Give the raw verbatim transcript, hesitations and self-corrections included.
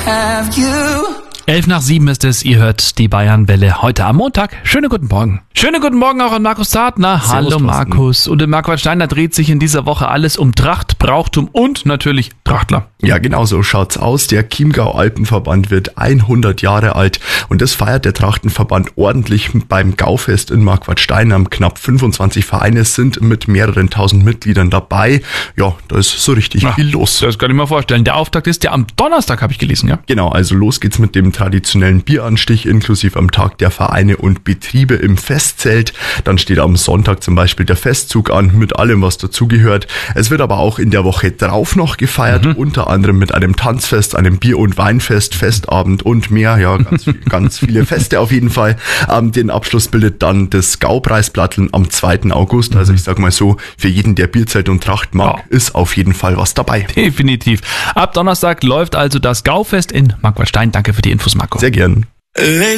have you. Elf nach sieben ist es, ihr hört die Bayernwelle heute am Montag. Schönen guten Morgen. Schönen guten Morgen auch an Markus Zartner. Hallo Markus. Und in Marquardt Steiner dreht sich in dieser Woche alles um Tracht, Brauchtum und natürlich Trachtler. Ja, genau so schaut's aus. Der Chiemgau Alpenverband wird hundert Jahre alt und das feiert der Trachtenverband ordentlich beim Gaufest in Marquardt Steiner. Knapp fünfundzwanzig Vereine sind mit mehreren tausend Mitgliedern dabei. Ja, da ist so richtig Ach, viel los. Das kann ich mir vorstellen. Der Auftakt ist ja am Donnerstag, habe ich gelesen, ja? Genau, also los geht's mit dem traditionellen Bieranstich inklusive am Tag der Vereine und Betriebe im Festzelt. Dann steht am Sonntag zum Beispiel der Festzug an mit allem, was dazugehört. Es wird aber auch in der Woche drauf noch gefeiert, mhm. unter anderem mit einem Tanzfest, einem Bier- und Weinfest, Festabend und mehr. Ja, ganz, ganz viele Feste auf jeden Fall. Ähm, den Abschluss bildet dann das Gaupreisplattl am zweiten August. Also ich sag mal so, für jeden, der Bierzelt und Tracht mag, ja. ist auf jeden Fall was dabei. Definitiv. Ab Donnerstag läuft also das Gaufest in Marquardt Stein. Danke für die Infos, Marco. Sehr gern.